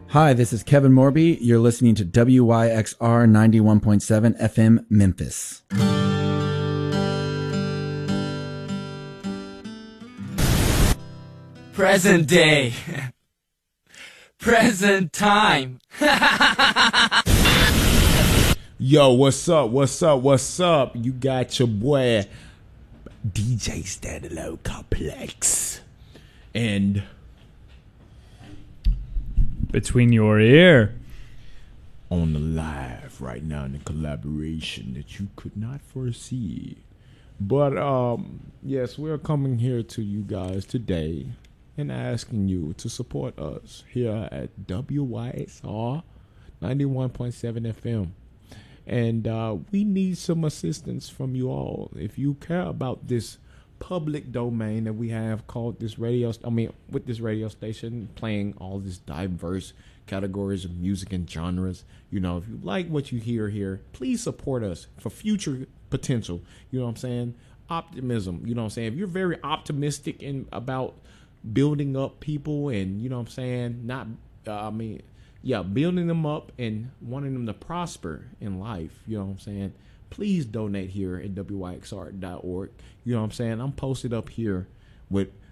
Hi, this is Kevin Morby. You're listening to WYXR 91.7 FM Memphis. Present day. Present time. Yo, what's up? What's up? What's up? You got your boy DJ Standalone Complex. And between your ear on the live right now in a collaboration that you could not foresee. But yes, we're coming here to you guys today and asking you to support us here at WYXR 91.7 FM. And we need some assistance from you all. If you care about this public domain that we have called this with this radio station playing all this diverse categories of music and genres, if you like what you hear here, please support us for future potential. You know what I'm saying? Optimism. You know what I'm saying? If you're very optimistic about building up people and, building them up and wanting them to prosper in life, you know what I'm saying? Please donate here at WYXR.org. You know what I'm saying? I'm posted up here with